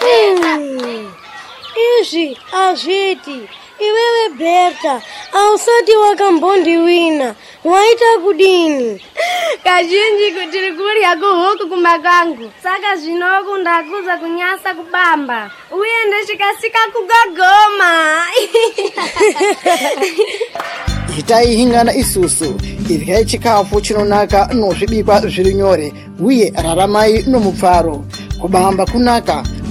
Izvi azviti iwewe Berta ausati wakambondi wina waita kudini? Kazhinji kuti rikurya kuhuku kumakangu saka zvinoku ndakuza kunyasa kubamba uye ndechikasika kugagoma. Itai hingana isusu irya chikafu chinonaka nozvibikwa zviri nyore uye raramai nomupfaro. Kubamba kunaka